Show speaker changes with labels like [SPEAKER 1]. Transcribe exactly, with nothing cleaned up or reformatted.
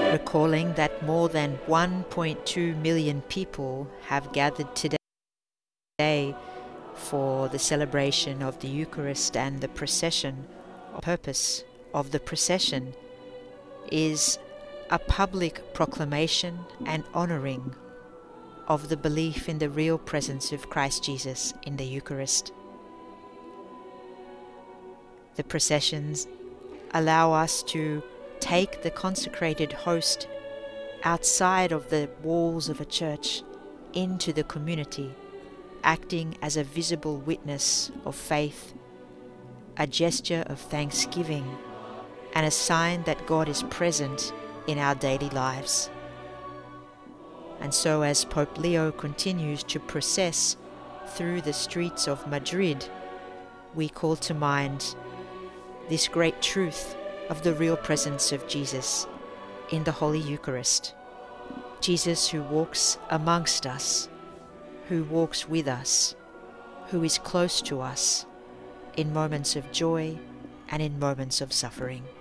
[SPEAKER 1] recalling that more than one point two million people have gathered today for the celebration of the Eucharist and the procession. The purpose of the procession is a public proclamation and honoring of the belief in the real presence of Christ Jesus in the Eucharist. The processions allow us to take the consecrated host outside of the walls of a church into the community, acting as a visible witness of faith, a gesture of thanksgiving, and a sign that God is present in our daily lives. And so, as Pope Leo continues to process through the streets of Madrid, we call to mind this great truth of the real presence of Jesus in the Holy Eucharist. Jesus who walks amongst us, who walks with us, who is close to us in moments of joy and in moments of suffering.